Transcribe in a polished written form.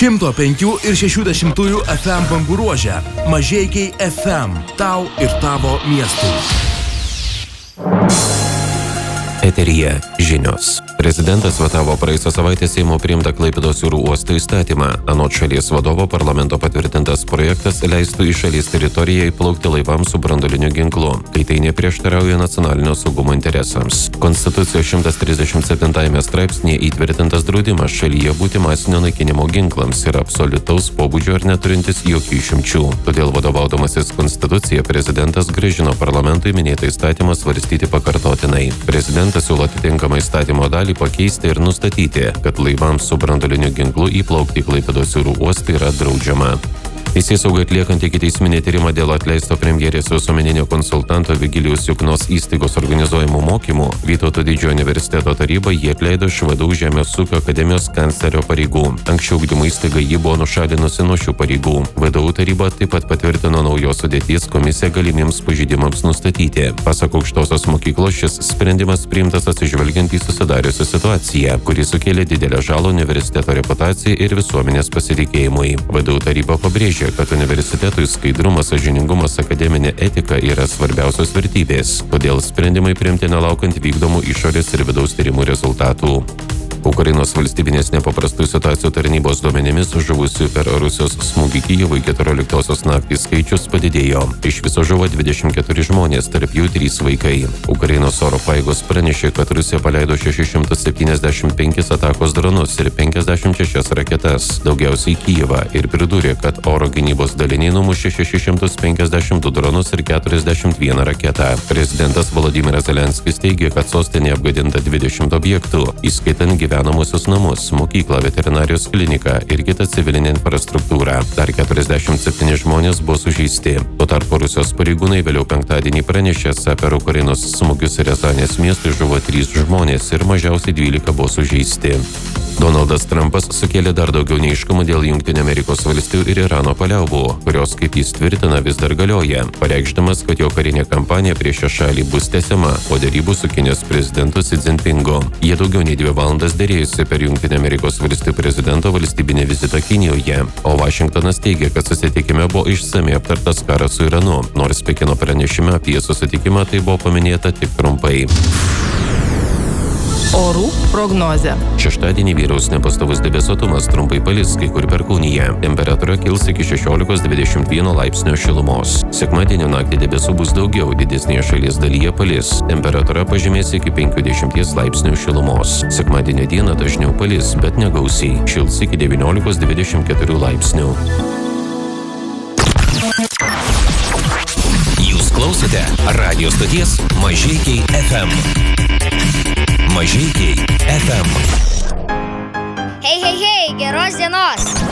105,6 FM bangų ruože. Mažeikiai FM. Tau ir tavo miestui. Eteryje žinios. Prezidentas vetavo praėjusią savaitę Seimo priimtą Klaipėdos jūrų uosto įstatymą. Anot šalies vadovo parlamento patvirtintas projektas leistų į šalies teritoriją įplaukti laivams su branduoliniu ginklu, kai tai neprieštarauja nacionalinio saugumo interesams. Konstitucijos 137 straipsnėje įtvirtintas draudimas šalyje būti masinio naikinimo ginklams ir absoliutaus pobūdžio ir neturintis jokių išimčių. Todėl vadovaudamasis Konstitucija prezidentas grąžino parlamentui minėtą įstatymą svarstyti pakartotinai. Prezidentas siūlo atitinkamą įstatymo dalį pakeisti ir nustatyti, kad laivams su branduoliniu ginklu įplaukti į Klaipėdos jūrų uostą yra draudžiama. Teisėsauga atliekant ikiteisminį tyrimą dėl atleisto premjerės visuomeninio konsultanto Vigilijos Juknos įstaigos organizuojamų mokymų, Vytauto Didžiojo universiteto taryba jį atleido iš VDU Žemės ūkio akademijos kanclerio pareigų. Anksčiau ugdymo įstaiga jį buvo nušalinusi nuo šių pareigų. VDU taryba taip pat patvirtino naujos sudėties komisiją galimiems pažeidimams nustatyti. Pasak aukštosios mokyklos, šis sprendimas priimtas atsižvelgiant į susidariusią situaciją, kuri sukėlė didelę žalą universiteto reputacijai ir visuomenės pasitikėjimui. VDU taryba pabrėžė, kad universitetui skaidrumas, sąžiningumas, akademinė etika yra svarbiausios vertybės. Todėl sprendimai priimti nelaukiant vykdomų išorės ir vidaus tyrimų rezultatų. Ukrainos valstybinės nepaprastų situacijų tarnybos duomenimis žuvusių per Rusijos smūgį Kijevui 14 naktį skaičius padidėjo. Iš viso žuvo 24 žmonės, tarp jų 3 vaikai. Ukrainos oro pajėgos pranešė, kad Rusija paleido 675 atakos dronus ir 56 raketas, daugiausiai į Kijevą, ir pridūrė, kad oro gynybos daliniai numušė 652 dronus ir 41 raketą. Prezidentas Volodymyras Zelenskis teigė, kad sostinėje apgadinta 20 objektų, įskaitant gyvenamuosius namus, mokyklą, veterinarijos kliniką ir kitą civilinę infrastruktūrą. Dar 47 žmonės buvo sužeisti. Tuo tarpu Rusijos pareigūnai vėliau penktadienį pranešė, per Ukrainos smūgius Riazanės miestui žuvo 3 žmonės ir mažiausiai 12 buvo sužeisti. Donaldas Trumpas sukėlė dar daugiau neaiškumų dėl Jungtinių Amerikos valstijų ir Irano paliaubų, kurios, kaip jis tvirtina, vis dar galioja, pareikšdamas, kad jo karinė kampanija prieš šią šalį bus tęsiama po derybų su Kinijos prezidentu Xi Jinpingu. Jie daugiau nei 2 valandas dėrėjusi per Jungtinių Amerikos valstijų prezidento valstybinį vizitą Kinijoje, o Vašingtonas teigia, kad susitikime buvo išsamiai aptartas karas su Iranu, nors Pekino pranešime apie susitikimą tai buvo paminėta tik trumpai. Orų prognozė. Šeštadienį vyraus nepastovus debesuotumas, trumpai palis, kai kur perkūnija. Temperatūra kils iki 16-21 laipsnio šilumos. Sekmadienio naktį debesų bus daugiau, didesnėje šalies dalyje palis. Temperatūra pažemės iki 50 laipsnių šilumos. Sekmadienio dieną dažniau palis, bet negausiai. Šils iki 19-24 laipsnių. Jūs klausote radio stoties Mažeikiai FM. Mažeikiai FM. Hei, geros dienos!